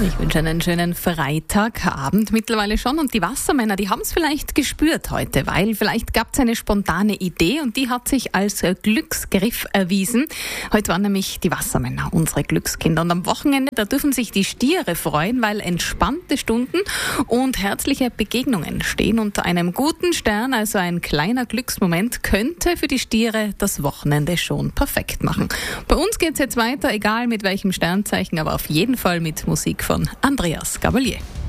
Ich wünsche einen schönen Freitagabend mittlerweile schon. Und die Wassermänner, die haben es vielleicht gespürt heute, weil vielleicht gab es eine spontane Idee und die hat sich als Glücksgriff erwiesen. Heute waren nämlich die Wassermänner unsere Glückskinder. Und am Wochenende, da dürfen sich die Stiere freuen, weil entspannte Stunden und herzliche Begegnungen stehen unter einem guten Stern. Also ein kleiner Glücksmoment könnte für die Stiere das Wochenende schon perfekt machen. Bei uns geht es jetzt weiter, egal mit welchem Sternzeichen, aber auf jeden Fall mit Musik von Andreas Gabalier.